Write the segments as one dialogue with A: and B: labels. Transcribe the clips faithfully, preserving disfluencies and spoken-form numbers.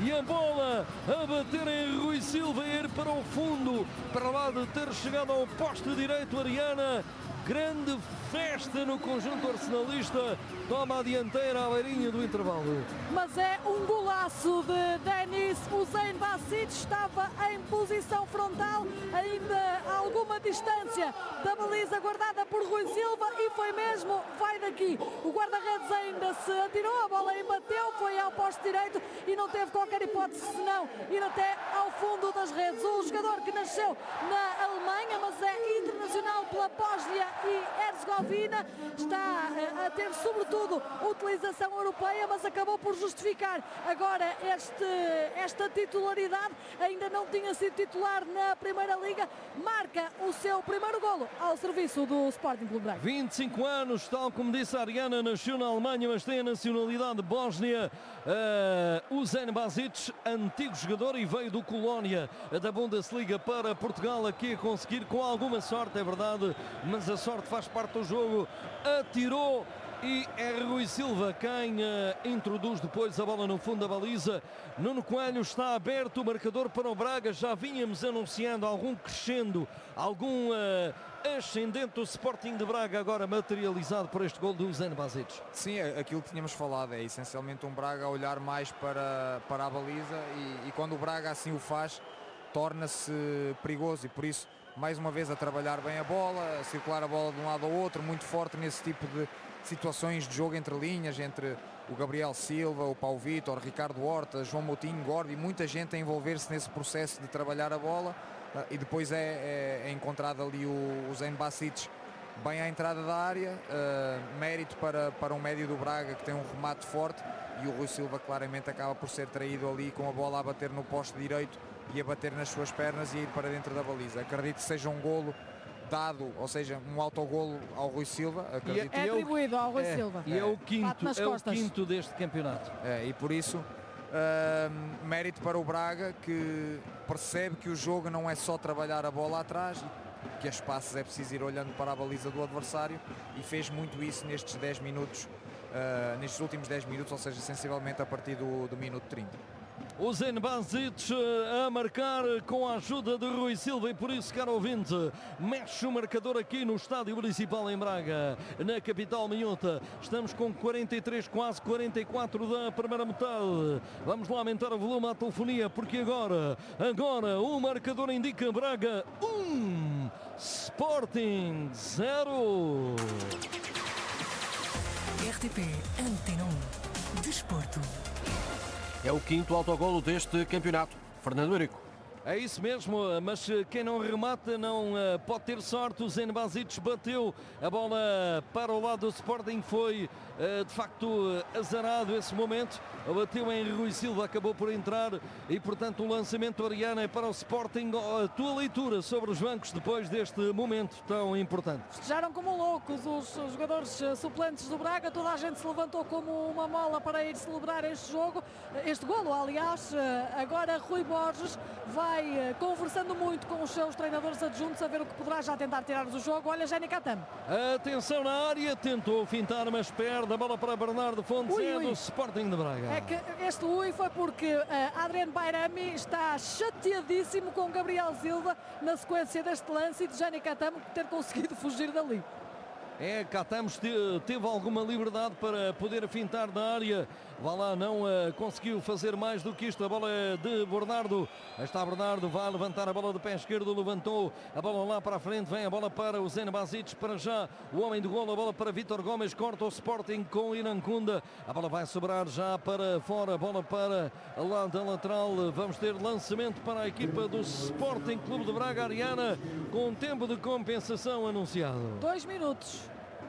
A: e a bola a bater em Rui Silva e ir para o fundo, para lá de ter chegado ao poste direito. Ariana, grande festa no conjunto arsenalista, toma a dianteira à beirinha do intervalo.
B: Mas é um golaço de Denis Hussein Basic, estava em posição frontal, ainda a alguma distância da baliza guardada por Rui Silva e foi mesmo, vai daqui. O guarda-redes ainda se atirou, a bola embateu, foi ao poste direito e não teve qualquer hipótese senão ir até ao fundo das redes. Um jogador que nasceu na Alemanha, mas é internacional pela Bósnia e Herzegovina, está a ter sobretudo utilização europeia, mas acabou por justificar agora este, esta titularidade. Ainda não tinha sido titular na Primeira Liga, marca o seu primeiro golo ao serviço do Sporting Clube Braga.
A: vinte e cinco anos, tal como disse a Ariana, nasceu na Alemanha, mas tem a nacionalidade bósnia. Uh, Hussein Basic, antigo jogador e veio do Colónia da Bundesliga para Portugal, aqui a conseguir com alguma sorte, é verdade, mas a sorte faz parte do jogo. Atirou e é Rui Silva quem uh, introduz depois a bola no fundo da baliza. Nuno Coelho, está aberto o marcador para o Braga. Já vínhamos anunciando algum crescendo, algum uh, ascendente do Sporting de Braga, agora materializado por este gol do Hussein Basic.
C: Sim, aquilo que tínhamos falado é essencialmente um Braga a olhar mais para, para a baliza e, e quando o Braga assim o faz, torna-se perigoso e por isso mais uma vez a trabalhar bem a bola, a circular a bola de um lado ao outro, muito forte nesse tipo de situações de jogo entre linhas, entre o Gabriel Silva, o Paulo Vitor, Ricardo Horta, João Moutinho, Gordi, muita gente a envolver-se nesse processo de trabalhar a bola e depois é, é, é encontrado ali o, o Hussein Basic bem à entrada da área, uh, mérito para, para um médio do Braga que tem um remate forte e o Rui Silva claramente acaba por ser traído ali com a bola a bater no poste direito e a bater nas suas pernas e ir para dentro da baliza. Acredito que seja um golo dado, ou seja, um autogolo ao Rui Silva. Acredito.
B: É atribuído ao Rui
A: é,
B: Silva.
A: E é o quinto, é o
B: costas.
A: quinto deste campeonato.
C: É, e por isso, uh, mérito para o Braga, que percebe que o jogo não é só trabalhar a bola atrás, que a espaços é preciso ir olhando para a baliza do adversário e fez muito isso nestes dez minutos, uh, nestes últimos dez minutos, ou seja, sensivelmente a partir do, do minuto trinta.
A: Hussein Basic a marcar com a ajuda de Rui Silva e por isso, caro ouvinte, mexe o marcador aqui no Estádio Municipal em Braga, na capital minhota. Estamos com quarenta e três, quase quarenta e quatro da primeira metade. Vamos lá aumentar o volume à telefonia porque agora, agora o marcador indica Braga um, Sporting zero.
D: R T P Antena um Desporto.
E: É o quinto autogolo deste campeonato. Fernando Eurico.
A: É isso mesmo, mas quem não remata não uh, pode ter sorte. O Hussein Basic bateu a bola para o lado do Sporting, foi uh, de facto uh, azarado esse momento. Bateu em Rui Silva, acabou por entrar e portanto o lançamento Ariana é para o Sporting. A tua leitura sobre os bancos depois deste momento tão importante?
B: Festejaram como loucos os jogadores suplentes do Braga, toda a gente se levantou como uma mola para ir celebrar este jogo, este golo aliás. Agora Rui Borges vai Vai conversando muito com os seus treinadores adjuntos a ver o que poderá já tentar tirar do jogo. Olha, Jenny Catamo.
A: Atenção na área, tentou fintar, mas perde a bola para Bernardo Fontes, ui, é ui. do Sporting de Braga.
B: É que este ui foi porque uh, Adriano Bairami está chateadíssimo com Gabriel Silva na sequência deste lance e de Jenny Catamo ter conseguido fugir dali.
A: É, Catamos teve alguma liberdade para poder fintar na área. Vá lá, não uh, conseguiu fazer mais do que isto. A bola é de Bernardo. Aí está Bernardo, vai levantar a bola de pé esquerdo, levantou a bola lá para a frente, vem a bola para o Hussein Basic, para já o homem do golo, a bola para Vítor Gomes, corta o Sporting com Irancunda. A bola vai sobrar já para fora, a bola para lá da lateral. Vamos ter lançamento para a equipa do Sporting Clube de Braga, Ariana, com tempo de compensação anunciado.
B: Dois minutos.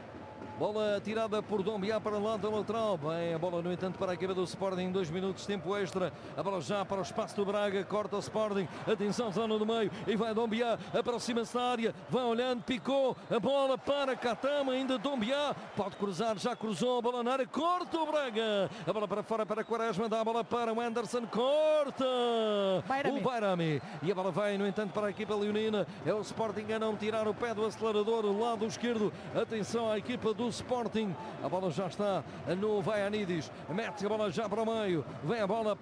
A: Bola tirada por Dombiá para lá da lateral. Bem, a bola no entanto para a equipa do Sporting. Dois minutos, tempo extra. A bola já para o espaço do Braga. Corta o Sporting. Atenção, zona do meio. E vai Dombiá. Aproxima-se da área. Vai olhando, picou. A bola para Catama. Ainda Dombiá. Pode cruzar. Já cruzou a bola na área. Corta o Braga. A bola para fora para Quaresma. Dá a bola para o Anderson. Corta
B: Bairami.
A: o Bairami. E a bola vai no entanto para a equipa leonina. É o Sporting a não tirar o pé do acelerador. Lado esquerdo. Atenção à equipa do Sporting, a bola já está no Vaianidis, mete a bola já para o meio, vem a bola